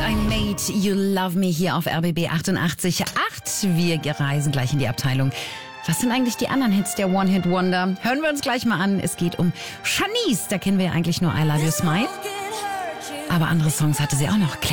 I Made You Love Me hier auf RBB 88.8. Wir reisen gleich in die Abteilung. Was sind eigentlich die anderen Hits der One-Hit-Wonder? Hören wir uns gleich mal an. Es geht um Shanice. Da kennen wir ja eigentlich nur I Love You Smile. Aber andere Songs hatte sie auch noch.